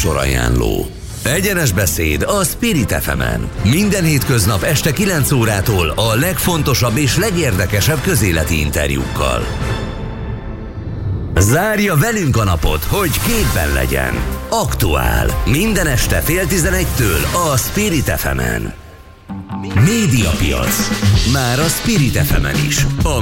műsorajánló. Egyenes beszéd a Spirit FM-en. Minden hétköznap este 9 órától a legfontosabb és legérdekesebb közéleti interjúkkal. Zárja velünk a napot, hogy képben legyen. Aktuál. Minden este fél 11-től a Spirit FM-en. Médiapiac. Már a Spirit FM-en is. A